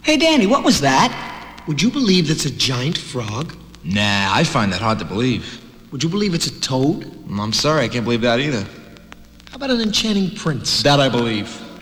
Hey, Danny, what was that? Would you believe that's a giant frog? Nah, I find that hard to believe. Would you believe it's a toad? I'm sorry, I can't believe that either. How about an enchanting prince? That I believe.